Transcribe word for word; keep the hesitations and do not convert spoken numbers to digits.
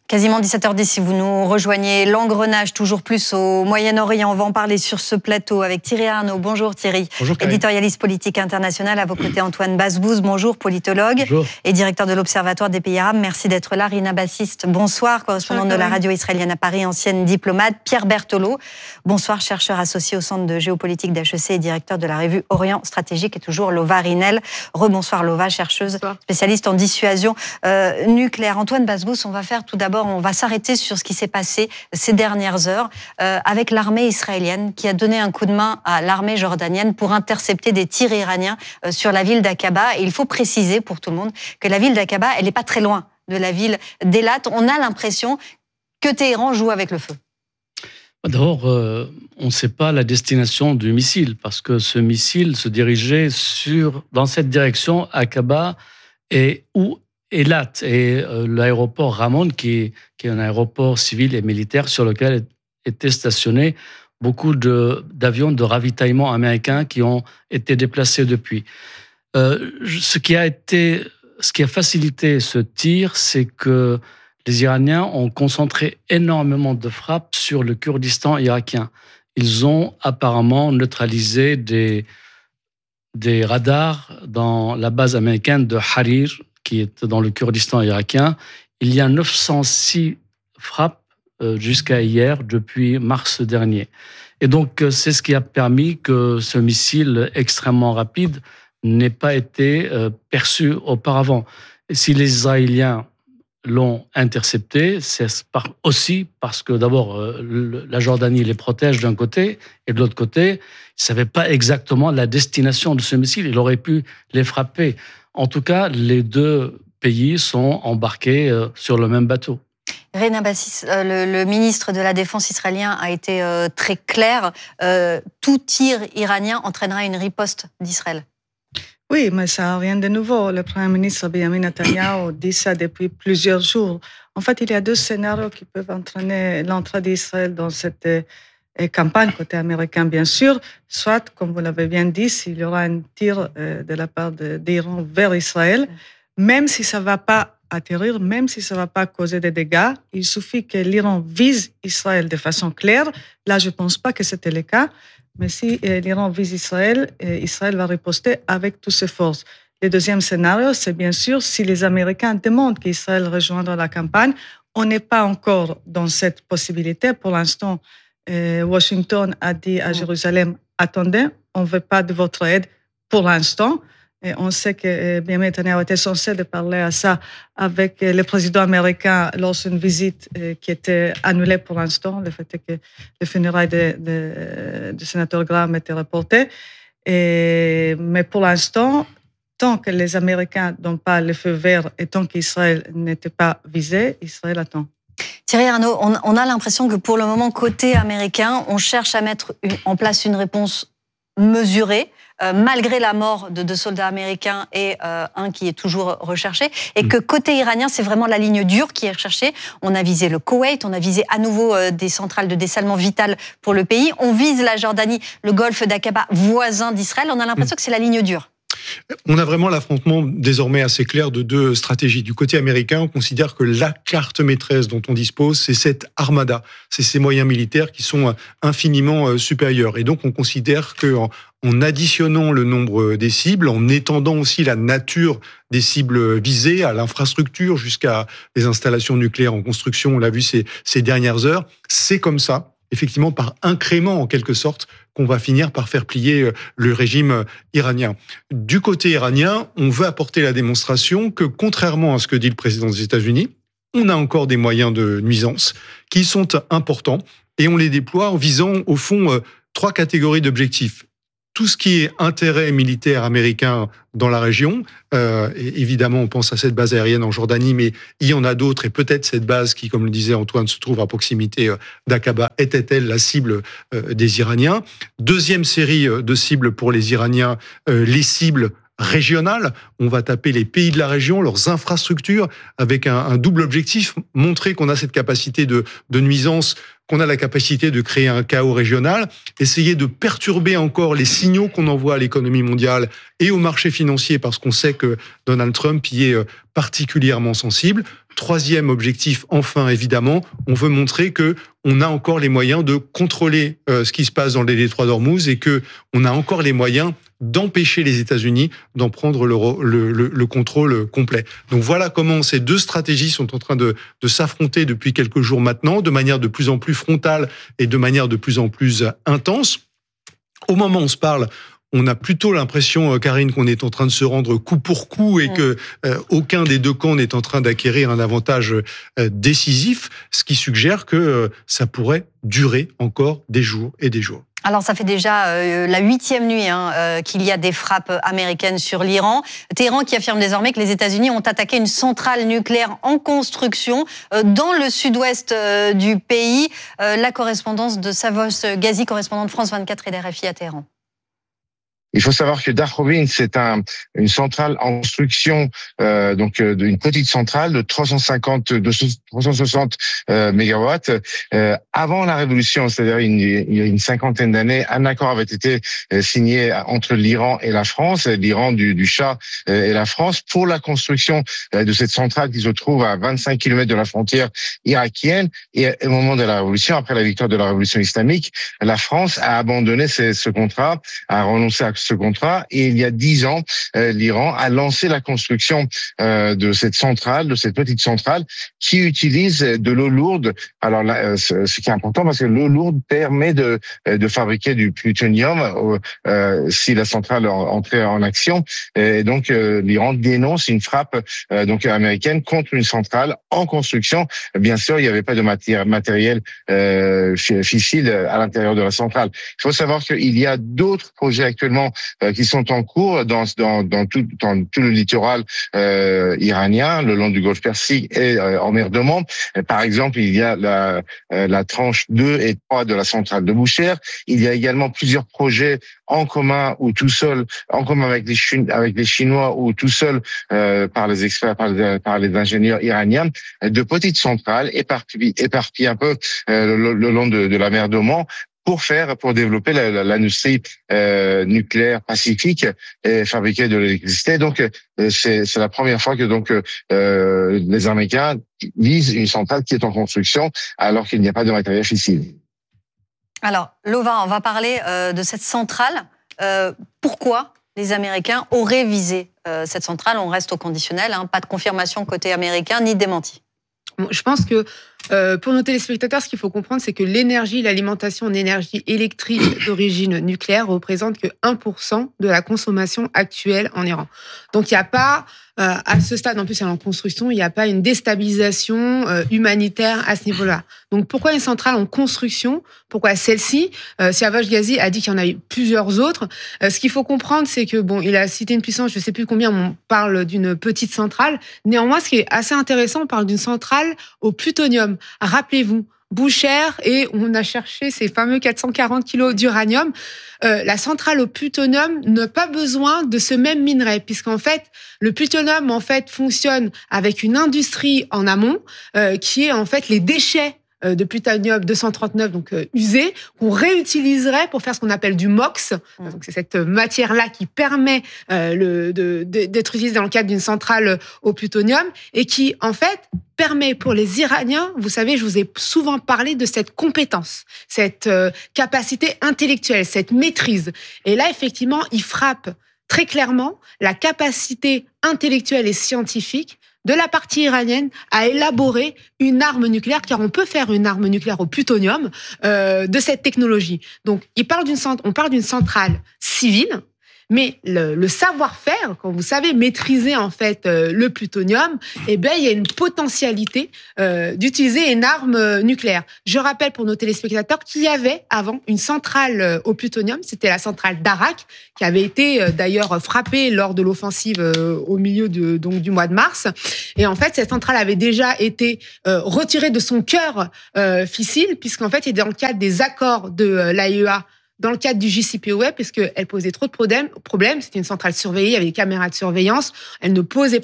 Quasiment dix-sept heures dix si vous nous rejoignez. L'engrenage toujours plus au Moyen-Orient. On va en parler sur ce plateau avec Thierry Arnaud. Bonjour Thierry. Bonjour Karine. Éditorialiste politique international. À vos côtés Antoine Basbouze. Bonjour, politologue. Bonjour. Et directeur de l'Observatoire des pays arabes. Merci d'être là. Rina Bassiste, bonsoir. Correspondante de la radio israélienne à Paris, ancienne diplomate. Pierre Berthelot, bonsoir, chercheur associé au Centre de géopolitique d'H E C et directeur de la revue Orient Stratégique. Et toujours Lova Rinel. Rebonsoir Lova, chercheuse bonsoir. Spécialiste en dissuasion euh, nucléaire. Antoine Basbouze, on va faire tout d'abord on va s'arrêter sur ce qui s'est passé ces dernières heures euh, avec l'armée israélienne qui a donné un coup de main à l'armée jordanienne pour intercepter des tirs iraniens euh, sur la ville d'Aqaba. Et il faut préciser pour tout le monde que la ville d'Aqaba, elle n'est pas très loin de la ville d'Eilat. On a l'impression que Téhéran joue avec le feu. D'abord, euh, on ne sait pas la destination du missile parce que ce missile se dirigeait sur, dans cette direction, Aqaba et où Eilat et euh, l'aéroport Ramon, qui est, qui est un aéroport civil et militaire sur lequel étaient stationnés beaucoup de, d'avions de ravitaillement américains qui ont été déplacés depuis. Euh, ce qui a été, ce qui a facilité ce tir, c'est que les Iraniens ont concentré énormément de frappes sur le Kurdistan irakien. Ils ont apparemment neutralisé des, des radars dans la base américaine de Harir, qui est dans le Kurdistan irakien. Il y a neuf cent six frappes jusqu'à hier, depuis mars dernier. Et donc, c'est ce qui a permis que ce missile extrêmement rapide n'ait pas été perçu auparavant. Et si les Israéliens l'ont intercepté, c'est aussi parce que d'abord, la Jordanie les protège d'un côté, et de l'autre côté, ils ne savaient pas exactement la destination de ce missile. Il aurait pu les frapper. En tout cas, les deux pays sont embarqués sur le même bateau. Rina Bassiste, le, le ministre de la Défense israélien a été euh, très clair. Euh, tout tir iranien entraînera une riposte d'Israël. Oui, mais ça n'a rien de nouveau. Le Premier ministre Benjamin Netanyahu dit ça depuis plusieurs jours. En fait, il y a deux scénarios qui peuvent entraîner l'entrée d'Israël dans cette euh, campagne, côté américain bien sûr. Soit, comme vous l'avez bien dit, s'il y aura un tir euh, de la part de, d'Iran vers Israël, même si ça ne va pas atterrir, même si ça ne va pas causer des dégâts, il suffit que l'Iran vise Israël de façon claire. Là, je ne pense pas que c'était le cas. Mais si euh, l'Iran vise Israël, euh, Israël va riposter avec toutes ses forces. Le deuxième scénario, c'est bien sûr si les Américains demandent qu'Israël rejoindra la campagne. On n'est pas encore dans cette possibilité. Pour l'instant, euh, Washington a dit à Jérusalem, attendez, on ne veut pas de votre aide pour l'instant. Et on sait que Benjamin Netanyahu était censé de parler à ça avec le président américain lors d'une visite qui était annulée pour l'instant. Le fait est que les funérailles de, de, de sénateur Graham étaient reportées. Et, mais pour l'instant, tant que les Américains n'ont pas le feu vert et tant qu'Israël n'était pas visé, Israël attend. Thierry Arnaud, on, on a l'impression que pour le moment, côté américain, on cherche à mettre une, en place une réponse mesurée, euh, malgré la mort de deux soldats américains et euh, un qui est toujours recherché, et que côté iranien, c'est vraiment la ligne dure qui est recherchée. On a visé le Koweït, on a visé à nouveau euh, des centrales de dessalement vital pour le pays, on vise la Jordanie, le golfe d'Aqaba, voisin d'Israël, on a l'impression que c'est la ligne dure. On a vraiment l'affrontement désormais assez clair de deux stratégies. Du côté américain, on considère que la carte maîtresse dont on dispose, c'est cette armada, c'est ces moyens militaires qui sont infiniment supérieurs. Et donc, on considère qu'en en additionnant le nombre des cibles, en étendant aussi la nature des cibles visées à l'infrastructure jusqu'à les installations nucléaires en construction, on l'a vu ces, ces dernières heures, c'est comme ça, effectivement, par incrément en quelque sorte, qu'on va finir par faire plier le régime iranien. Du côté iranien, on veut apporter la démonstration que, contrairement à ce que dit le président des États-Unis, on a encore des moyens de nuisance qui sont importants et on les déploie en visant, au fond, trois catégories d'objectifs. Tout ce qui est intérêt militaire américain dans la région, euh, et évidemment on pense à cette base aérienne en Jordanie, mais il y en a d'autres, et peut-être cette base qui, comme le disait Antoine, se trouve à proximité d'Aqaba, était-elle la cible euh, des Iraniens. Deuxième série de cibles pour les Iraniens, euh, les cibles régionales. On va taper les pays de la région, leurs infrastructures, avec un, un double objectif, montrer qu'on a cette capacité de, de nuisance, qu'on a la capacité de créer un chaos régional, essayer de perturber encore les signaux qu'on envoie à l'économie mondiale et au marché financier, parce qu'on sait que Donald Trump y est particulièrement sensible. troisième objectif, enfin, évidemment, on veut montrer que on a encore les moyens de contrôler euh, ce qui se passe dans le détroit d'Ormuz et que on a encore les moyens d'empêcher les États-Unis d'en prendre le, le, le, le contrôle complet. Donc voilà comment ces deux stratégies sont en train de, de s'affronter depuis quelques jours maintenant, de manière de plus en plus frontale et de manière de plus en plus intense. Au moment où on se parle, on a plutôt l'impression, Karine, qu'on est en train de se rendre coup pour coup et mmh. que euh, aucun des deux camps n'est en train d'acquérir un avantage euh, décisif, ce qui suggère que euh, ça pourrait durer encore des jours et des jours. Alors, ça fait déjà euh, la huitième nuit hein, euh, qu'il y a des frappes américaines sur l'Iran. Téhéran qui affirme désormais que les États-Unis ont attaqué une centrale nucléaire en construction euh, dans le sud-ouest euh, du pays. Euh, la correspondance de Savos Ghazi, correspondant de France vingt-quatre et d'R F I à Téhéran. Il faut savoir que Dakh-Rovin, c'est un, une centrale en construction, euh, donc euh, une petite centrale de trois cent cinquante, de trois cent soixante euh, mégawatts. Euh, avant la révolution, c'est-à-dire une, il y a une cinquantaine d'années, un accord avait été euh, signé entre l'Iran et la France, l'Iran du, du Shah euh, et la France, pour la construction euh, de cette centrale qui se trouve à vingt-cinq kilomètres de la frontière irakienne. Et au moment de la révolution, après la victoire de la révolution islamique, la France a abandonné ce, ce contrat, a renoncé à ce contrat, et il y a dix ans, euh, l'Iran a lancé la construction euh, de cette centrale, de cette petite centrale, qui utilise de l'eau lourde. Alors là, euh, ce, ce qui est important, parce que l'eau lourde permet de de fabriquer du plutonium euh, si la centrale entrait en action. Et donc euh, l'Iran dénonce une frappe euh, donc américaine contre une centrale en construction. Bien sûr, il n'y avait pas de matière, matériel euh, fissile à l'intérieur de la centrale. Il faut savoir qu'il y a d'autres projets actuellement euh, qui sont en cours dans dans dans tout dans tout le littoral euh, iranien, le long du Golfe Persique et euh, en mer d'Oman. Par exemple, il y a la euh, la tranche deux et trois de la centrale de Boucher. Il y a également plusieurs projets en commun ou tout seul, en commun avec les Chinois, avec les Chinois ou tout seul euh, par les experts, par les, par les ingénieurs iraniens, de petites centrales éparpillées, éparpillées un peu euh, le, le long de, de la mer d'Oman, pour faire, pour développer la, la, l'industrie euh, nucléaire pacifique et fabriquer de l'électricité. Donc, euh, c'est, c'est la première fois que donc euh, les Américains visent une centrale qui est en construction alors qu'il n'y a pas de matériel fissile. Alors, Lova, on va parler euh, de cette centrale. Euh, pourquoi les Américains auraient visé euh, cette centrale? On reste au conditionnel, hein, pas de confirmation côté américain ni de démenti. Bon, je pense que euh, pour nos téléspectateurs, ce qu'il faut comprendre, c'est que l'énergie, l'alimentation en énergie électrique d'origine nucléaire représente que un pour cent de la consommation actuelle en Iran. Donc, il n'y a pas, euh, à ce stade, en plus, elle est en construction, il n'y a pas une déstabilisation euh, humanitaire à ce niveau-là. Donc, pourquoi une centrale en construction? Pourquoi celle-ci? euh, Savos Ghazi a dit qu'il y en a eu plusieurs autres. Euh, ce qu'il faut comprendre, c'est que, bon, il a cité une puissance, je ne sais plus combien, on parle d'une petite centrale. Néanmoins, ce qui est assez intéressant, on parle d'une centrale au plutonium. Rappelez-vous, Boucher, et on a cherché ces fameux quatre cent quarante kilos d'uranium. Euh, la centrale au plutonium n'a pas besoin de ce même minerai, puisqu'en fait, le plutonium en fait fonctionne avec une industrie en amont, euh, qui est en fait les déchets de plutonium deux cent trente-neuf, donc euh, usé, qu'on réutiliserait pour faire ce qu'on appelle du M O X. Mmh. Donc c'est cette matière-là qui permet euh, le, de, de, d'être utilisée dans le cadre d'une centrale au plutonium et qui, en fait, permet pour les Iraniens, vous savez, je vous ai souvent parlé de cette compétence, cette euh, capacité intellectuelle, cette maîtrise. Et là, effectivement, ils frappent très clairement la capacité intellectuelle et scientifique de la partie iranienne à élaborer une arme nucléaire, car on peut faire une arme nucléaire au plutonium euh, de cette technologie. Donc, il parle d'une, on parle d'une centrale civile, mais le, le savoir-faire, quand vous savez maîtriser en fait euh, le plutonium, eh ben il y a une potentialité euh, d'utiliser une arme euh, nucléaire. Je rappelle pour nos téléspectateurs qu'il y avait avant une centrale euh, au plutonium, c'était la centrale d'Arak, qui avait été euh, d'ailleurs frappée lors de l'offensive euh, au milieu de, donc du mois de mars. Et en fait, cette centrale avait déjà été euh, retirée de son cœur euh, fissile, puisqu'en fait, il est dans le cadre des accords de euh, l'A E A, dans le cadre du J C P O A, parce qu'elle posait trop de problèmes. C'était une centrale surveillée, il y avait des caméras de surveillance. Elle ne posait